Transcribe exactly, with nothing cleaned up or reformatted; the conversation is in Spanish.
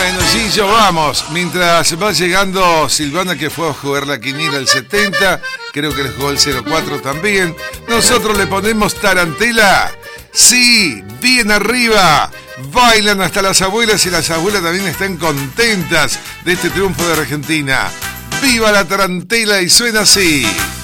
Bueno, Gillo, vamos. Mientras va llegando Silvana, que fue a jugar la quiniela el setenta, creo que le jugó el cero cuatro también. Nosotros le ponemos tarantela. Sí, bien arriba. Bailan hasta las abuelas y las abuelas también están contentas de este triunfo de Argentina. ¡Viva la tarantela! Y suena así.